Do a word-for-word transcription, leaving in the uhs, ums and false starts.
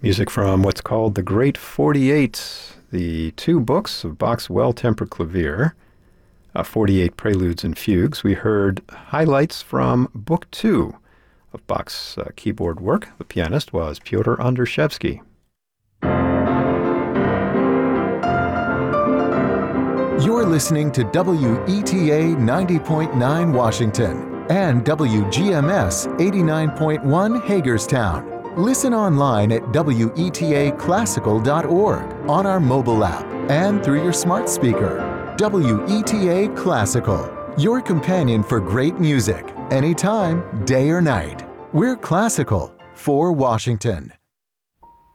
Music from what's called the Great forty-eight, the two books of Bach's Well-Tempered Clavier, uh, forty-eight Preludes and Fugues. We heard highlights from Book two of Bach's uh, keyboard work. The pianist was Pyotr Andruszewski. You're listening to W E T A ninety point nine Washington and W G M S eighty-nine point one Hagerstown. Listen online at W E T A classical dot org, on our mobile app, and through your smart speaker. W E T A Classical, your companion for great music, anytime, day or night. We're classical for Washington.